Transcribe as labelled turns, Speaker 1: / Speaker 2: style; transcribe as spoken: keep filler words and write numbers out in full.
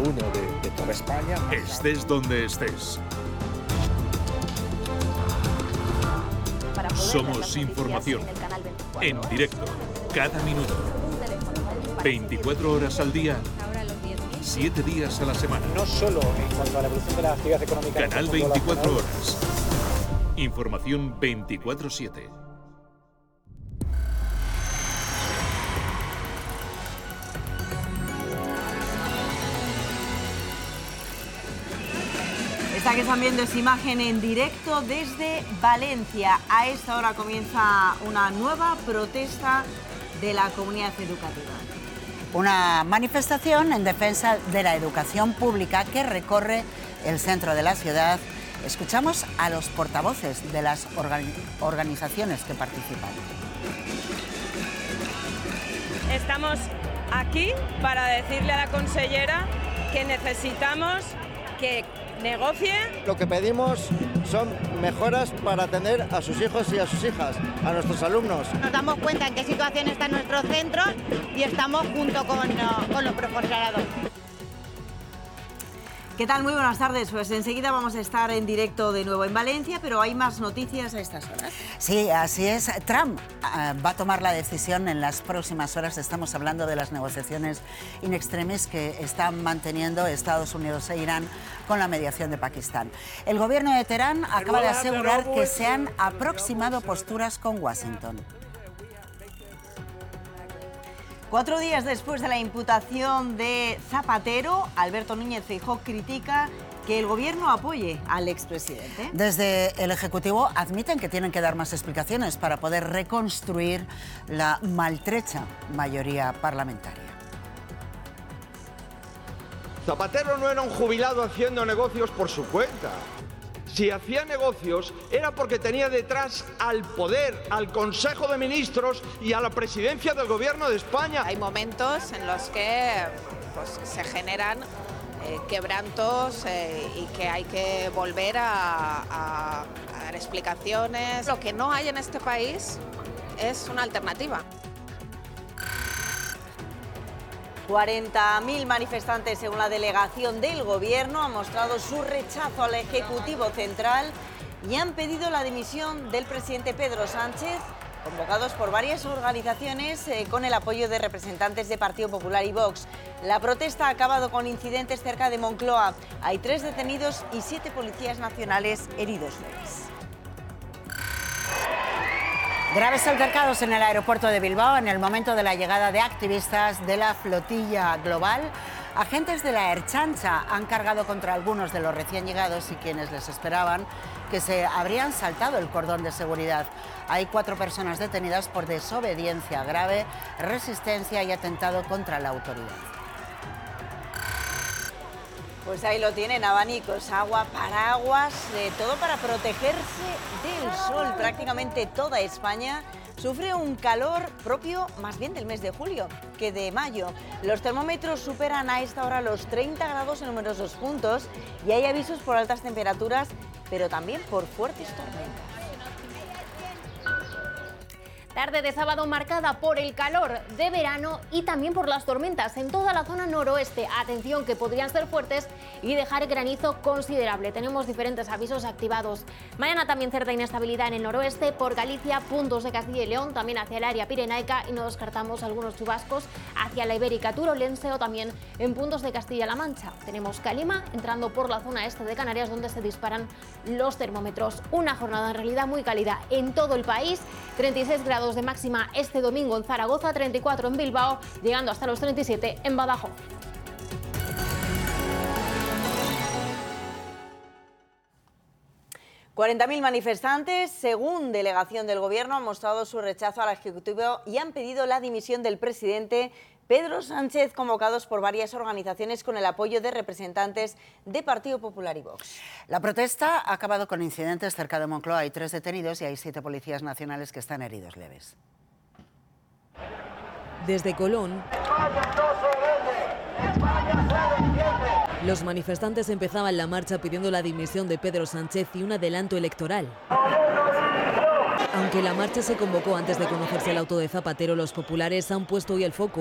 Speaker 1: uno de, de toda España.
Speaker 2: Estés donde estés. Somos información. En directo, cada minuto. veinticuatro horas al día. siete días a la semana.
Speaker 1: No solo en cuanto a la evolución de la actividad económica.
Speaker 2: Canal veinticuatro horas. Información veinticuatro siete.
Speaker 3: Esta que están viendo es imagen en directo desde Valencia. A esta hora comienza una nueva protesta de la comunidad educativa.
Speaker 4: Una manifestación en defensa de la educación pública que recorre el centro de la ciudad. Escuchamos a los portavoces de las organi- organizaciones que participan.
Speaker 5: Estamos aquí para decirle a la consellera que necesitamos que negocie.
Speaker 6: Lo que pedimos son mejoras para atender a sus hijos y a sus hijas, a nuestros alumnos.
Speaker 7: Nos damos cuenta en qué situación están nuestros centros y estamos junto con, con los profesorados.
Speaker 3: ¿Qué tal? Muy buenas tardes. Pues enseguida vamos a estar en directo de nuevo en Valencia, pero hay más noticias a estas horas.
Speaker 4: Sí, así es. Trump uh, va a tomar la decisión en las próximas horas. Estamos hablando de las negociaciones in extremis que están manteniendo Estados Unidos e Irán con la mediación de Pakistán. El gobierno de Teherán acaba de asegurar que se han aproximado posturas con Washington.
Speaker 3: Cuatro días después de la imputación de Zapatero, Alberto Núñez Feijóo critica que el gobierno apoye al expresidente.
Speaker 4: Desde el Ejecutivo admiten que tienen que dar más explicaciones para poder reconstruir la maltrecha mayoría parlamentaria.
Speaker 8: Zapatero no era un jubilado haciendo negocios por su cuenta. Si hacía negocios era porque tenía detrás al poder, al Consejo de Ministros y a la presidencia del Gobierno de España.
Speaker 9: Hay momentos en los que pues, se generan eh, quebrantos eh, y que hay que volver a, a, a dar explicaciones. Lo que no hay en este país es una alternativa.
Speaker 3: cuarenta mil manifestantes, según la delegación del Gobierno, han mostrado su rechazo al Ejecutivo Central y han pedido la dimisión del presidente Pedro Sánchez, convocados por varias organizaciones eh, con el apoyo de representantes de Partido Popular y Vox. La protesta ha acabado con incidentes cerca de Moncloa. Hay tres detenidos y siete policías nacionales heridos leves.
Speaker 4: Graves altercados en el aeropuerto de Bilbao en el momento de la llegada de activistas de la flotilla global. Agentes de la Ertzaintza han cargado contra algunos de los recién llegados y quienes les esperaban que se habrían saltado el cordón de seguridad. Hay cuatro personas detenidas por desobediencia grave, resistencia y atentado contra la autoridad.
Speaker 3: Pues ahí lo tienen, abanicos, agua, paraguas, de todo para protegerse del sol. Prácticamente toda España sufre un calor propio más bien del mes de julio que de mayo. Los termómetros superan a esta hora los treinta grados en numerosos puntos y hay avisos por altas temperaturas, pero también por fuertes tormentas.
Speaker 10: Tarde de sábado marcada por el calor de verano y también por las tormentas en toda la zona noroeste. Atención, que podrían ser fuertes y dejar granizo considerable. Tenemos diferentes avisos activados. Mañana también cierta inestabilidad en el noroeste, por Galicia, puntos de Castilla y León, también hacia el área pirenaica, y no descartamos algunos chubascos hacia la Ibérica turolense o también en puntos de Castilla-La Mancha. Tenemos calima entrando por la zona este de Canarias, donde se disparan los termómetros. Una jornada en realidad muy cálida en todo el país. treinta y seis grados de máxima este domingo en Zaragoza, treinta y cuatro en Bilbao, llegando hasta los treinta y siete en Badajoz.
Speaker 3: cuarenta mil manifestantes, según delegación del Gobierno, han mostrado su rechazo al Ejecutivo y han pedido la dimisión del presidente Pedro Sánchez, convocados por varias organizaciones con el apoyo de representantes de Partido Popular y Vox.
Speaker 4: La protesta ha acabado con incidentes cerca de Moncloa. Hay tres detenidos y hay siete policías nacionales que están heridos leves.
Speaker 11: Desde Colón, los manifestantes empezaban la marcha pidiendo la dimisión de Pedro Sánchez y un adelanto electoral. Aunque la marcha se convocó antes de conocerse el auto de Zapatero, los populares han puesto hoy el foco